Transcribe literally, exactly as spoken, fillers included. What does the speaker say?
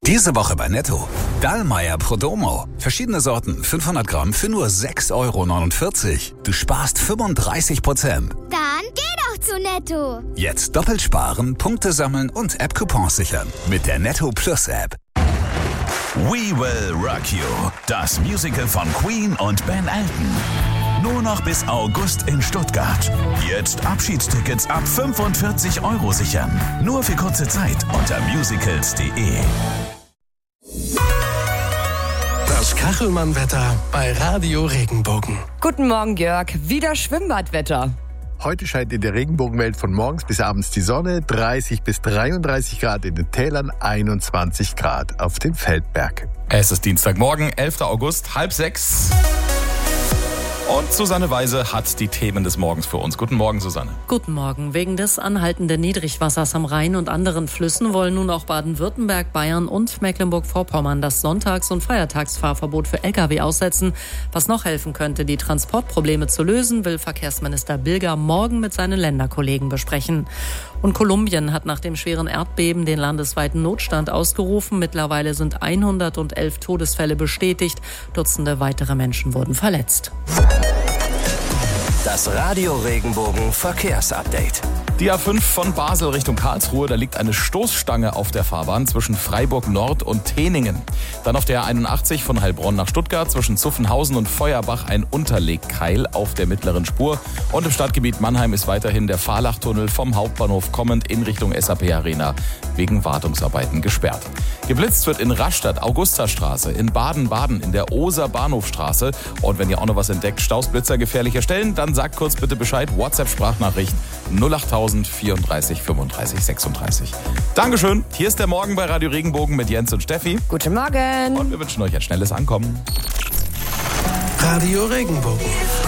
Diese Woche bei Netto. Dallmayr Prodomo. Verschiedene Sorten, fünfhundert Gramm für nur sechs Euro neunundvierzig. Du sparst fünfunddreißig Prozent. Dann geh doch zu Netto. Jetzt doppelt sparen, Punkte sammeln und App-Coupons sichern. Mit der Netto Plus App. We Will Rock You. Das Musical von Queen und Ben Elton. Nur noch bis August in Stuttgart. Jetzt Abschiedstickets ab fünfundvierzig Euro sichern. Nur für kurze Zeit unter musicals punkt de. Das Kachelmann-Wetter bei Radio Regenbogen. Guten Morgen, Jörg. Wieder Schwimmbadwetter. Heute scheint in der Regenbogenwelt von morgens bis abends die Sonne, dreißig bis dreiunddreißig Grad in den Tälern, einundzwanzig Grad auf den Feldberg. Es ist Dienstagmorgen, elfter August, halb sechs. Und Susanne Weise hat die Themen des Morgens für uns. Guten Morgen, Susanne. Guten Morgen. Wegen des anhaltenden Niedrigwassers am Rhein und anderen Flüssen wollen nun auch Baden-Württemberg, Bayern und Mecklenburg-Vorpommern das Sonntags- und Feiertagsfahrverbot für L K W aussetzen. Was noch helfen könnte, die Transportprobleme zu lösen, will Verkehrsminister Bilger morgen mit seinen Länderkollegen besprechen. Und Kolumbien hat nach dem schweren Erdbeben den landesweiten Notstand ausgerufen. Mittlerweile sind hundertelf Todesfälle bestätigt. Dutzende weitere Menschen wurden verletzt. Das Radio Regenbogen Verkehrsupdate. Die A fünf von Basel Richtung Karlsruhe, da liegt eine Stoßstange auf der Fahrbahn zwischen Freiburg Nord und Teningen. Dann auf der A einundachtzig von Heilbronn nach Stuttgart zwischen Zuffenhausen und Feuerbach ein Unterlegkeil auf der mittleren Spur. Und im Stadtgebiet Mannheim ist weiterhin der Fahrlachtunnel vom Hauptbahnhof kommend in Richtung S A P Arena wegen Wartungsarbeiten gesperrt. Geblitzt wird in Rastatt, Augustastraße, in Baden-Baden, in der Oser Bahnhofstraße. Und wenn ihr auch noch was entdeckt, Stausblitzer gefährlicher Stellen, dann sagt kurz bitte Bescheid, WhatsApp-Sprachnachricht null acht tausend vierunddreißig fünfunddreißig sechsunddreißig. Dankeschön, hier ist der Morgen bei Radio Regenbogen mit Jens und Steffi. Guten Morgen. Und wir wünschen euch ein schnelles Ankommen. Radio Regenbogen.